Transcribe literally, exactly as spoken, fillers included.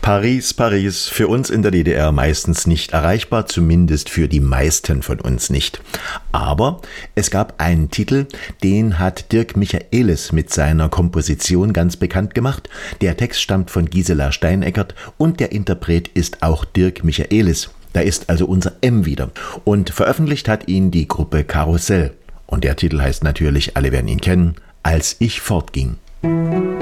Paris, Paris, für uns in der D D R meistens nicht erreichbar, zumindest für die meisten von uns nicht. Aber es gab einen Titel, den hat Dirk Michaelis mit seiner Komposition ganz bekannt gemacht. Der Text stammt von Gisela Steineckert und der Interpret ist auch Dirk Michaelis. Da ist also unser M wieder. Und veröffentlicht hat ihn die Gruppe Karussell. Und der Titel heißt natürlich, alle werden ihn kennen, Als ich fortging.